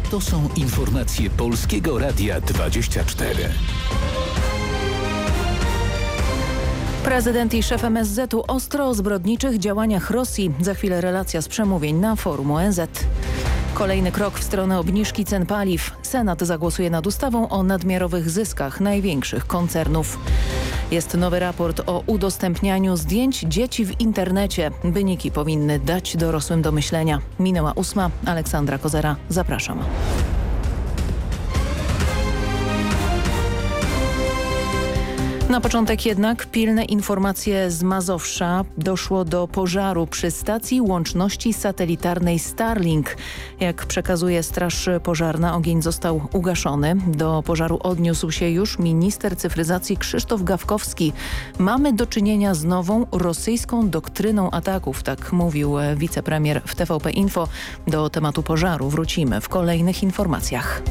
To są informacje Polskiego Radia 24. Prezydent i szef MSZ-u ostro o zbrodniczych działaniach Rosji. Za chwilę relacja z przemówień na forum ONZ. Kolejny krok w stronę obniżki cen paliw. Senat zagłosuje nad ustawą o nadmiarowych zyskach największych koncernów. Jest nowy raport o udostępnianiu zdjęć dzieci w internecie. Wyniki powinny dać dorosłym do myślenia. Minęła 8. Aleksandra Kozera. Zapraszam. Na początek jednak pilne informacje z Mazowsza. Doszło do pożaru przy stacji łączności satelitarnej Starlink. Jak przekazuje Straż Pożarna, ogień został ugaszony. Do pożaru odniósł się już minister cyfryzacji Krzysztof Gawkowski. Mamy do czynienia z nową rosyjską doktryną ataków, tak mówił wicepremier w TVP Info. Do tematu pożaru wrócimy w kolejnych informacjach.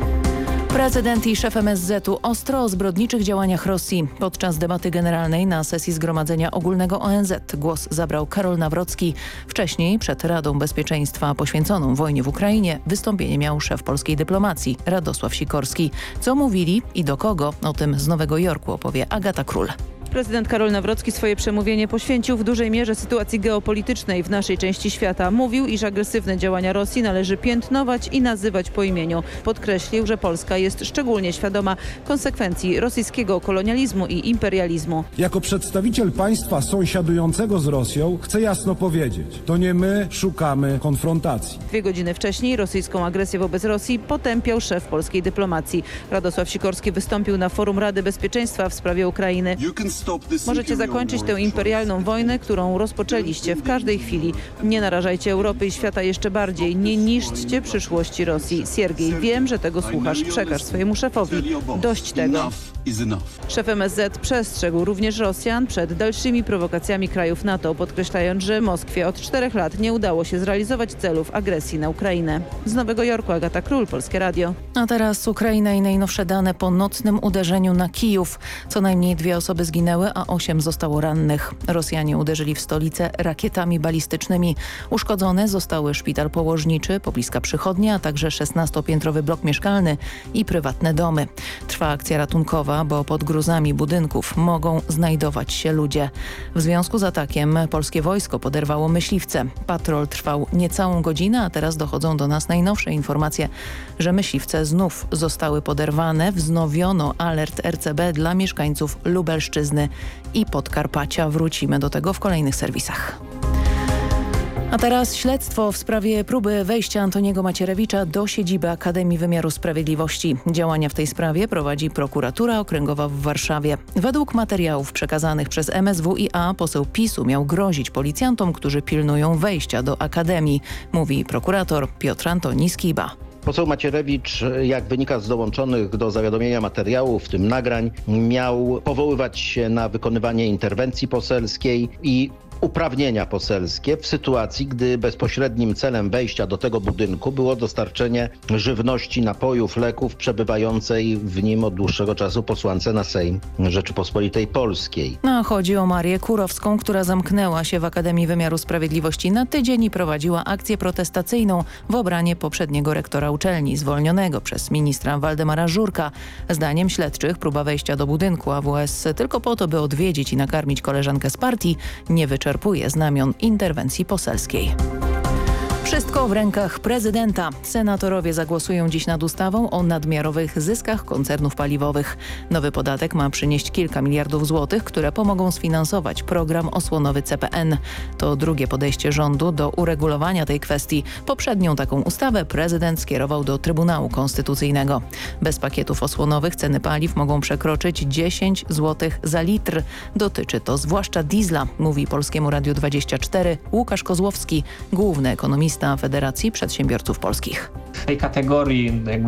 Prezydent i szef MSZ-u ostro o zbrodniczych działaniach Rosji. Podczas debaty generalnej na sesji Zgromadzenia Ogólnego ONZ głos zabrał Karol Nawrocki. Wcześniej przed Radą Bezpieczeństwa poświęconą wojnie w Ukrainie wystąpienie miał szef polskiej dyplomacji Radosław Sikorski. Co mówili i do kogo? O tym z Nowego Jorku opowie Agata Król. Prezydent Karol Nawrocki swoje przemówienie poświęcił w dużej mierze sytuacji geopolitycznej w naszej części świata. Mówił, iż agresywne działania Rosji należy piętnować i nazywać po imieniu. Podkreślił, że Polska jest szczególnie świadoma konsekwencji rosyjskiego kolonializmu i imperializmu. Jako przedstawiciel państwa sąsiadującego z Rosją chcę jasno powiedzieć, to nie my szukamy konfrontacji. 2 godziny wcześniej rosyjską agresję wobec Rosji potępiał szef polskiej dyplomacji. Radosław Sikorski wystąpił na forum Rady Bezpieczeństwa w sprawie Ukrainy. Możecie zakończyć tę imperialną wojnę, którą rozpoczęliście w każdej chwili. Nie narażajcie Europy i świata jeszcze bardziej. Nie niszczcie przyszłości Rosji. Siergiej, wiem, że tego słuchasz. Przekaż swojemu szefowi. Dość tego. Szef MSZ przestrzegł również Rosjan przed dalszymi prowokacjami krajów NATO, podkreślając, że Moskwie od 4 lat nie udało się zrealizować celów agresji na Ukrainę. Z Nowego Jorku Agata Król, Polskie Radio. A teraz Ukraina i najnowsze dane po nocnym uderzeniu na Kijów. Co najmniej 2 osoby zginęły, a 8 zostało rannych. Rosjanie uderzyli w stolicę rakietami balistycznymi. Uszkodzone zostały szpital położniczy, pobliska przychodnia, a także 16-piętrowy blok mieszkalny i prywatne domy. Trwa akcja ratunkowa, bo pod gruzami budynków mogą znajdować się ludzie. W związku z atakiem polskie wojsko poderwało myśliwce. Patrol trwał niecałą godzinę, a teraz dochodzą do nas najnowsze informacje, że myśliwce znów zostały poderwane. Wznowiono alert RCB dla mieszkańców Lubelszczyzny i Podkarpacia. Wrócimy do tego w kolejnych serwisach. A teraz śledztwo w sprawie próby wejścia Antoniego Macierewicza do siedziby Akademii Wymiaru Sprawiedliwości. Działania w tej sprawie prowadzi prokuratura okręgowa w Warszawie. Według materiałów przekazanych przez MSWiA poseł PiS-u miał grozić policjantom, którzy pilnują wejścia do Akademii, mówi prokurator Piotr Antoni Skiba. Poseł Macierewicz, jak wynika z dołączonych do zawiadomienia materiałów, w tym nagrań, miał powoływać się na wykonywanie interwencji poselskiej i uprawnienia poselskie w sytuacji, gdy bezpośrednim celem wejścia do tego budynku było dostarczenie żywności, napojów, leków przebywającej w nim od dłuższego czasu posłance na Sejm Rzeczypospolitej Polskiej. A chodzi o Marię Kurowską, która zamknęła się w Akademii Wymiaru Sprawiedliwości na tydzień i prowadziła akcję protestacyjną w obranie poprzedniego rektora uczelni, zwolnionego przez ministra Waldemara Żurka. Zdaniem śledczych próba wejścia do budynku AWS tylko po to, by odwiedzić i nakarmić koleżankę z partii, nie wyczerpuje znamion interwencji poselskiej. Wszystko w rękach prezydenta. Senatorowie zagłosują dziś nad ustawą o nadmiarowych zyskach koncernów paliwowych. Nowy podatek ma przynieść kilka miliardów złotych, które pomogą sfinansować program osłonowy CPN. To drugie podejście rządu do uregulowania tej kwestii. Poprzednią taką ustawę prezydent skierował do Trybunału Konstytucyjnego. Bez pakietów osłonowych ceny paliw mogą przekroczyć 10 zł za litr. Dotyczy to zwłaszcza diesla, mówi Polskiemu Radiu 24 Łukasz Kozłowski, główny ekonomista Federacji Przedsiębiorców Polskich. W tej kategorii